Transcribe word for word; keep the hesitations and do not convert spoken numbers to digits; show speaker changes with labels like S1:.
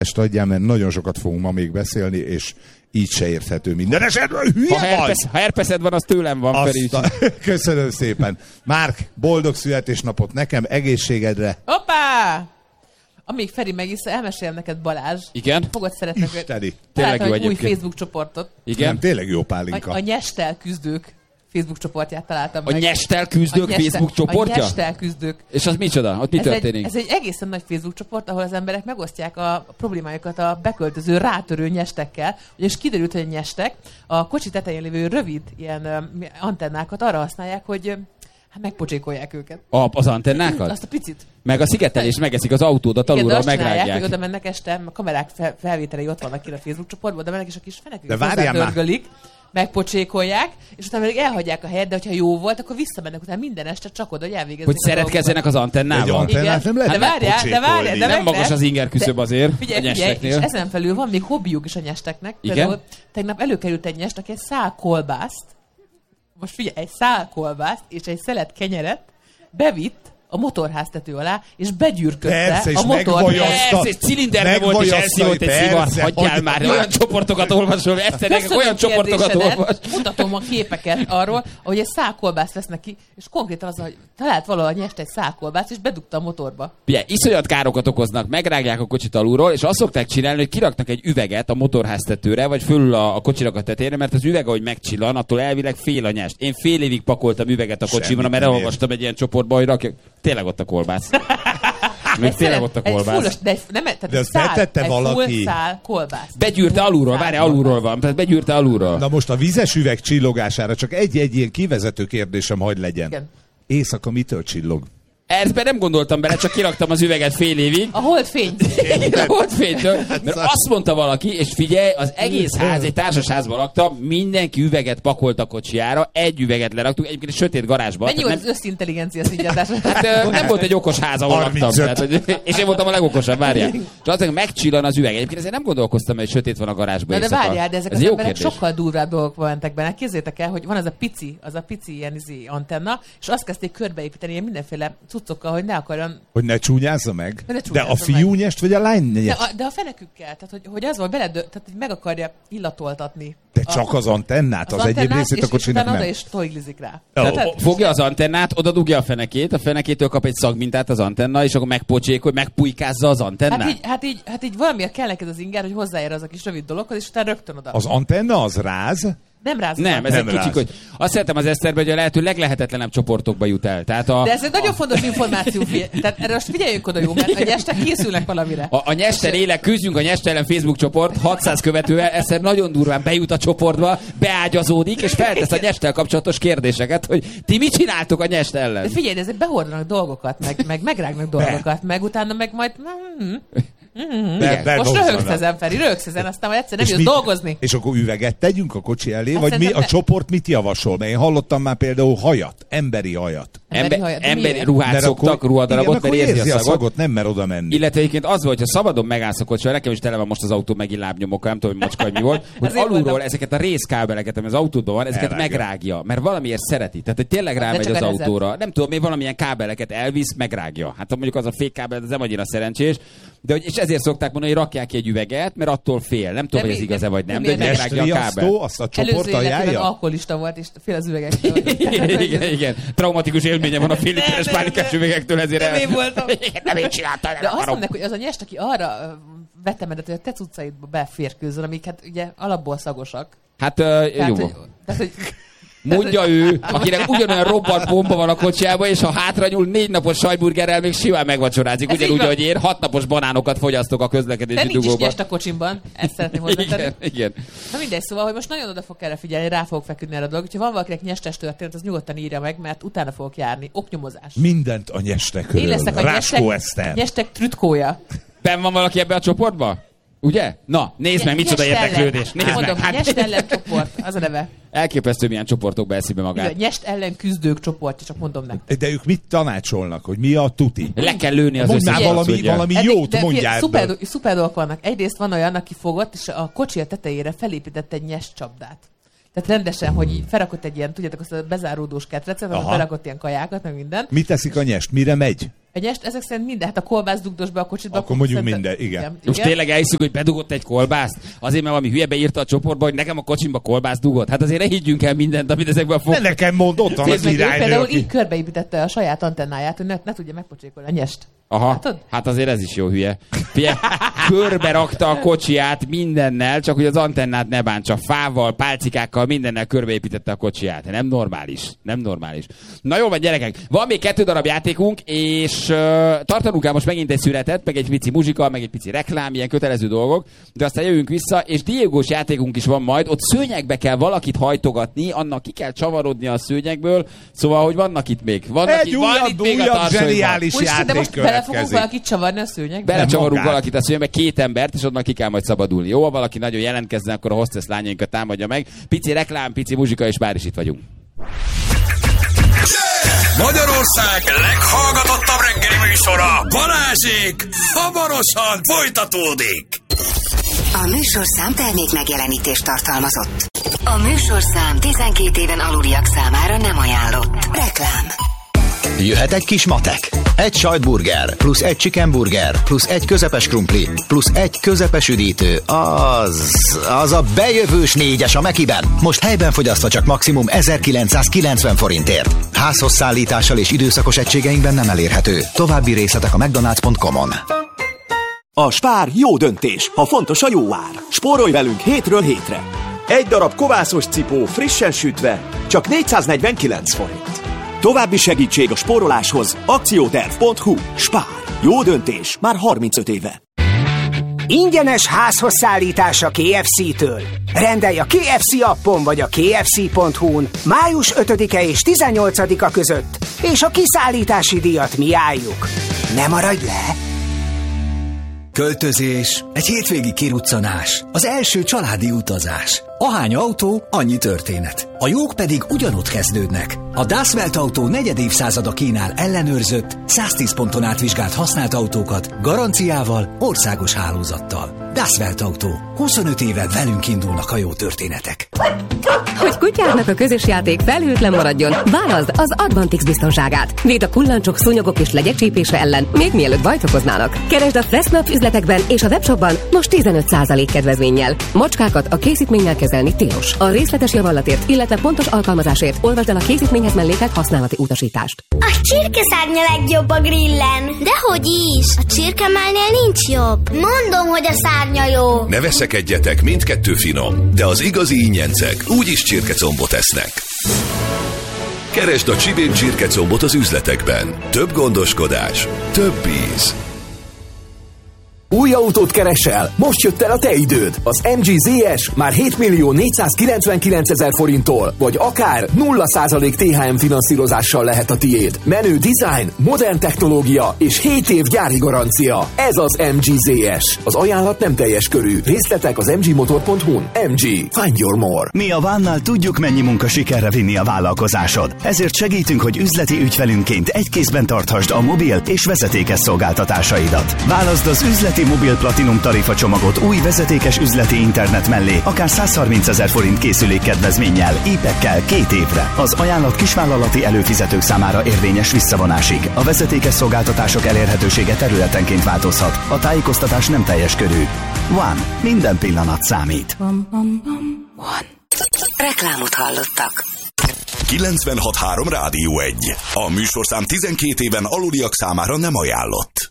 S1: Ezt adjál, mert nagyon sokat fogunk ma még beszélni, és így se érthető minden esetben. Hülye
S2: ha, herpes, ha herpeszed van, az tőlem van, Feri.
S1: a... Köszönöm szépen. Márk, boldog születésnapot nekem, egészségedre.
S3: Hoppá! Amíg Feri megisz, elmesél neked Balázs.
S2: Igen?
S3: Fogod szeretni.
S1: Isteni.
S2: Tényleg jó
S3: egy új
S2: egyébként.
S3: Facebook csoportot.
S2: Igen?
S1: Nem, tényleg jó pálinka.
S3: A, a nyestel küzdők Facebook csoportját találtam
S2: A
S3: meg.
S2: nyestel küzdők
S3: A nyestel-
S2: Facebook csoportja?
S3: A nyestel küzdők.
S2: És az micsoda? Ott mi
S3: ez
S2: történik?
S3: Egy, ez egy egészen nagy Facebook csoport, ahol az emberek megosztják a problémájukat a beköltöző, rátörő nyestekkel. És kiderült, hogy a nyestek a kocsi tetején lévő rövid ilyen um, antennákat arra használják, hogy um, hát megpocsékolják őket.
S2: A, az antennákat?
S3: Azt a picit.
S2: Meg a szigetelés megeszik az autódat,
S3: Igen, de
S2: alulról
S3: azt csinálják, hogy
S2: megrágják.
S3: oda mennek este, a kamerák fel, felvételei ott vannak ki a Facebook csoportban, oda mennek, és a kis fenekük
S1: De várjál már.
S3: hozzátörgölik, megpocsékolják, és utána pedig elhagyják a helyet, de hogyha jó volt, akkor visszamennek utána minden este csak oda, hogy elvégezzék.
S2: Hogy szeretkezzenek az
S1: Egy
S2: antennával.
S1: antennát nem lehet
S3: de várjál, de várjál, de
S2: Nem
S3: meg
S2: magas
S3: lehet.
S2: az inger küszöb
S3: De-
S2: azért
S3: Figyelj,
S2: a
S3: figyelj,
S2: nyesteknél.
S3: és ezen felül van még hobbiuk is a nyesteknek.
S2: Igen?
S3: Például tegnap előkerült egy nyest, aki egy szál kolbászt, most figyelj, egy szál kolbászt és egy szelet kenyeret bevitt a motorháztető alá, és begyűrködte
S1: Persze, és
S3: a motorház.
S1: megvajazta.
S2: Persze, egy cilinderbe volt, és elszívott egy
S1: Persze,
S2: szivar. Hagyjál
S1: hogy-
S2: már, olyan csoportokat olvasol, Eszternek
S3: Köszönöm
S2: olyan csoportokat
S3: kérdésedet.
S2: olvas.
S3: Mutatom a képeket arról, hogy egy szálkolbászt vesznek ki, és konkrétan az, hogy talált valahol nyest egy szálkolbászt, és bedugta a motorba.
S2: Ugye, iszonyat károkat okoznak, megrágják a kocsit alulról, és azt szokták csinálni, hogy kiraknak egy üveget a motorháztetőre, vagy fölül a, a kocsinak a tetejére, mert az üveg, ahogy megcsillan, attól elvileg fél a nyest. Én fél évig pakoltam üveget a kocsimra,
S1: Semmit
S2: mert
S1: nem
S2: elolvastam egy ilyen csoportba, hogy rakjak. Tényleg ott a kolbász. Még tényleg ott a
S3: Egy
S2: kolbász.
S3: fullos, de, egy, nem, tehát
S1: De
S3: egy
S1: azt
S3: szál,
S1: betette
S3: egy
S1: valaki.
S3: full szál kolbász.
S2: Begyűrte alulról,
S3: Szál
S2: várj, alulról van, tehát begyűrte alulról.
S1: Na most a vizes üveg csillogására csak egy-egy ilyen kivezető kérdésem hagy legyen.
S3: Igen.
S1: Éjszaka mitől csillog?
S2: Ezben nem gondoltam bele, csak kiraktam az üveget fél évig.
S3: A holdfény.
S2: A holdfénytől. Mert azt mondta valaki, és figyelj, az egész ház, egy társasházban laktam, mindenki üveget pakolt a kocsijára, egy üveget leraktuk, egyébként egy sötét garázsban.
S3: Mennyi
S2: Tehát
S3: volt az összintelligencia színgyártás?
S2: Hát ö, nem volt egy okos ház, ahol laktam.
S1: harmincöt.
S2: Tehát, hogy, és én voltam a legokosabb, várjál. És azt mondja, megcsillan az üveg. Egyébként ezért nem gondolkoztam, hogy sötét van a garázsban.
S3: Na de
S2: éjszaka.
S3: várjál, de ezek
S2: Ez
S3: az
S2: jó
S3: emberek
S2: kérdés.
S3: sokkal durvább dolgokba mentek benne. Képzeljétek el, hogy van az a pici, az a pici ilyen izé antenna, és azt kezdték körbeépíteni ilyen mindenféle cuccokkal, hogy ne akarjon.
S1: Hogy ne csúnyázza meg?
S3: Ne
S1: De
S3: csúnyázza
S1: a fiú nyest, vagy a lány
S3: De
S1: nyest?
S3: a, de a fenekükkel, tehát hogy, hogy az van, beledő, tehát hogy meg akarja illatoltatni.
S1: De
S3: a-
S1: csak az antennát, az, az egyéb
S3: antennát,
S1: részét
S3: és,
S1: a kocsinak
S3: és utána
S1: nem.
S3: oda is toiglizik rá.
S1: Ó,
S3: Tehát,
S1: ó,
S2: Fogja az antennát, oda dugja a fenekét, a fenekétől kap egy szagmintát az antenna, és akkor megpocsékol, megpujkázza az antennát.
S3: hát, így, hát, így, hát így valamiért kell neked az inger, hogy hozzáér az a kis rövid dologhoz, és utána rögtön oda.
S1: Az antenna az ráz?
S3: Nem ráz.
S2: Nem, ez
S1: Nem
S2: egy
S1: ráz.
S2: kicsi, hogy azt szeretem az Eszterbe, hogy a lehető leglehetetlenebb csoportokba jut el. Tehát a,
S3: De ez egy nagyon fontos információ. figyelj. Tehát erre most figyeljünk oda, jó, mert a nyestek készülnek valamire.
S2: A, a Nyester élek, küzdjünk a Nyester ellen Facebook csoport, hatszáz követővel, Eszter nagyon durván bejut a csoportba, beágyazódik, és feltesz a Nyesttel kapcsolatos kérdéseket, hogy ti mit csináltok a Nyest ellen?
S3: De figyelj, de ezek behordanak dolgokat, meg, meg megrágnak dolgokat, meg utána meg majd... Mm, mm,
S1: Be- be-
S3: most
S1: be-
S3: röhögsz ezen, Feri, röhögsz ezen, aztán majd egyszer nem
S1: És
S3: jössz
S1: mit-
S3: dolgozni.
S1: És akkor üveget tegyünk a kocsi elé?
S3: Hát
S1: Vagy mi,
S3: szerintem
S1: a
S3: ne-
S1: csoport mit javasol? Mert én hallottam már például hajat, emberi hajat.
S3: Emberi
S2: Ember,
S3: hajat, de
S2: emberi
S3: miért?
S2: ruhát
S1: Mert
S2: szoktak,
S1: akkor-
S2: ruhadarabot,
S1: igen,
S2: mert
S1: akkor
S2: érzi a szagot.
S1: szagot, nem mer oda menni.
S2: Illetve egyébként az volt, hogy szabadon megállsz a kocsival, nekem is tele van most az autó megint lábnyomokkal, nem tudom, hogy macska, hogy mi volt, hogy
S3: Azért
S2: alulról
S3: mondom.
S2: ezeket a részkábeleket, ami az autódban van, ezeket
S1: Elrágja.
S2: megrágja, mert valamiért szereti. Tehát, hogy tényleg rámegy
S3: csak
S2: az
S3: a rezet.
S2: autóra. Nem tudom, még valamilyen kábeleket elvisz, megrágja. Hát mondjuk az a fékkábel, ez nem annyira szerencsés. De hogy, és ezért szokták mondani, hogy rakják ki egy üveget, mert attól fél. Nem tudom,
S3: De
S2: hogy ez
S3: mi-
S2: igaz-e vagy nem,
S3: de
S2: de hogy
S3: miért
S2: megrágja a kábel.
S1: Riasztó, azt a csoport
S3: Előző életében
S1: ajánlja?
S3: alkoholista volt, és fél az üvegektől.
S2: igen, igen. Traumatikus élménye van a fél literes
S3: Nem,
S2: pálinkás üvegektől, ezért
S3: Nem
S2: el...
S3: én voltam.
S2: Nem én csináltam,
S3: De azt mondják, hogy az a nyest, aki arra ö, vetemedett, hogy a te cuccaidba beférkőzzön, amik hát ugye alapból szagosak.
S2: Hát uh,
S3: Tehát,
S2: jó.
S3: hogy, tehát, hogy
S2: Mondja ő, akinek ugyanolyan robbant bomba van a kocsiában, és ha hátranyúl négy napos sajburgerrel még simán megvacsorázik.
S3: Ez
S2: Ugyanúgy,
S3: így van.
S2: hogy én hat napos banánokat fogyasztok a
S3: de
S2: közlekedési
S3: nincs is
S2: dugóban.
S3: nyest a kocsimban, ezt szeretném hozzátenni.
S2: Igen, igen.
S3: Na mindegy, szóval, hogy most nagyon oda fog erre figyelni, rá fogok feküdni erre a dolog. Ha van valakinek nyestes történet, az nyugodtan írja meg, mert utána fogok járni. Oknyomozás.
S1: Mindent a nyestekről.
S3: Én leszek a
S1: Ráskó
S3: nyestek,
S1: Eszter.
S3: nyestek trütkója.
S2: Ben van valaki ebbe a csoportba? Ugye? Na, nézd meg, micsoda
S3: Nyest
S2: érdeklődés.
S3: ellen.
S2: Nézd meg.
S3: Mondom,
S2: Hát,
S3: nyest ellen csoport, az a neve.
S2: elképesztő, milyen csoportokba eszi be magát.
S3: Nyest ellen küzdők csoportja, csak mondom nektek.
S1: De ők mit tanácsolnak, hogy mi a tuti?
S2: Le kell lőni az
S1: Mondd már
S2: összes
S1: valami,
S2: arcudja.
S1: valami
S3: Eddig-
S1: jót
S3: de figyelj,
S1: mondjál
S3: szuper,
S1: ebből.
S3: szuper dolgok vannak. Egyrészt van olyan, aki fogott, és a kocsi tetejére felépített egy nyest csapdát. Tehát rendesen, hogy így felrakott egy ilyen, tudjátok, azt a bezáródós ketrecet, ahol
S1: Aha.
S3: felrakott ilyen kajákat, meg minden.
S1: Mit teszik a nyest? Mire megy?
S3: Egy est, ezek szerint minden, hát a kolbász dugdos be a kocsiba.
S1: Akkor mondjuk minden, igen. igen.
S2: Most igen. Tényleg elhiszük, hogy bedugott egy kolbászt? Azért, mert valami hülye beírta a csoportba, hogy nekem a kocsimba kolbász dugott. Hát azért ne higgyünk el mindent, amit ezekben fog.
S1: Ne nekem mond, ott van az iránynő.
S3: Például
S1: aki...
S3: így körbeépítette a saját antennáját, hogy ne, ne tudja megpocsékolni a nyest.
S2: Aha, Látod? Hát azért ez is jó hülye. Fie, körbe rakta a kocsiját mindennel, csak hogy az antennát ne bántsa. Fával, pálcikákkal, mindennel körbeépítette a kocsiját. Nem normális. Nem normális. Na jó van, gyerekek. Van még kettő darab játékunk, és uh, tartanunk el most megint egy szünetet, meg egy pici muzsika, meg egy pici reklám, ilyen kötelező dolgok, de aztán jövünk vissza, és Diegós játékunk is van majd. Ott szőnyegbe kell valakit hajtogatni, annak ki kell csavarodni a szőnyegből, szóval, hogy vannak itt még. Vannak
S1: egy
S2: itt,
S1: újabb,
S2: van itt még
S1: újabb
S2: a
S1: zseniális
S3: Úgy,
S1: játék
S3: de most
S1: következik.
S3: bele fogunk valakit csavarni a szőnyegbe?
S2: Belecsavarunk valakit a szőnyegbe, két embert, és onnan ki kell majd szabadulni. Jó, ha valaki nagyon jelentkezzen, akkor a hostess lányainkat támadja meg. Pici reklám, pici muzsika, és már is itt vagyunk.
S4: Magyarország leghallgatottabb reggeli műsora, Balázsék, hamarosan folytatódik.
S5: A műsorszám termék megjelenítést tartalmazott. A műsorszám tizenkét éven aluliak számára nem ajánlott. Reklám.
S6: Jöhet egy kis matek. Egy sajtburger, plusz egy chickenburger, plusz egy közepes krumpli, plusz egy közepes üdítő. Az... az a bejövős négyes a Mekiben. Most helyben fogyasztva csak maximum ezerkilencszázkilencven forintért. Házhoz szállítással és időszakos egységeinkben nem elérhető. További részletek a mcdonalds pont com-on.
S7: A Spár jó döntés, ha fontos a jó ár. Spórolj velünk hétről hétre. Egy darab kovászos cipó frissen sütve, csak négyszáznegyvenkilenc forint. További segítség a spóroláshoz akcióterv pont hu. Spár. Jó döntés már harmincöt éve.
S8: Ingyenes házhoz szállítás a ká ef cé-től. Rendelj a ká ef cé appon vagy a ká ef cé pont hu-n május ötödike és tizennyolcadika között, és a kiszállítási díjat mi álljuk. Ne maradj le!
S9: Költözés, egy hétvégi kiruccanás, az első családi utazás. Ahány autó, annyi történet. A jók pedig ugyanott kezdődnek. A Das Welt Autó negyed évszázada kínál ellenőrzött, száztíz ponton átvizsgált használt autókat, garanciával, országos hálózattal. Das Welt Autó. huszonöt éve velünk indulnak a jó történetek.
S10: Hogy kutyáknak a közös játék felhőtlen maradjon, válaszd az Advantix biztonságát. Véd a kullancsok, szúnyogok és legyek csípése ellen, még mielőtt bajt okoznának. Keresd a Fressnapf üzletekben és a webshopban most tizenöt százalék kedvezménnyel. Macskákat a készítménnyel kezelni tilos. A részletes javallatért, illetve pontos alkalmazásért olvasd el a készítményhez mellékelt használati utasítást.
S11: A csirkeszárnya legjobb a grillen. Dehogy is, a csirkemálnél nincs jobb. Mondom, hogy a szárnya jó.
S4: Ne veszekedjetek, mindkettő finom, de az igazi ingyencek úgyis csirkecombot esznek. Keresd a Csibén csirkecombot az üzletekben. Több gondoskodás, több íz.
S7: Új autót keresel? Most jött el a te időd. Az em gé zé es már hétmillió négyszázkilencvenkilencezer forinttól, vagy akár nulla százalék té há em finanszírozással lehet a tiéd. Menő design, modern technológia és hét év gyári garancia. Ez az em gé zé es. Az ajánlat nem teljes körű. Részletek az em gé motor pont hu-n. em gé. Find your more.
S6: Mi a Vánnál tudjuk, mennyi munka sikerre vinni a vállalkozásod. Ezért segítünk, hogy üzleti ügyfelünként egy kézben tarthasd a mobil és vezetékes szolgáltatásaidat. Válaszd az üzleti mobil platinum tarifa csomagot új vezetékes üzleti internet mellé, akár százharmincezer forint készülék kedvezménnyel, épekkel két évre. Az ajánlat kisvállalati előfizetők számára érvényes visszavonásig. A vezetékes szolgáltatások elérhetősége területenként változhat. A tájékoztatás nem teljes körű. One. Minden pillanat számít.
S5: One. Reklámot hallottak.
S4: kilencvenhat három Rádió egy. A műsorszám tizenkét éven aluliak számára nem ajánlott.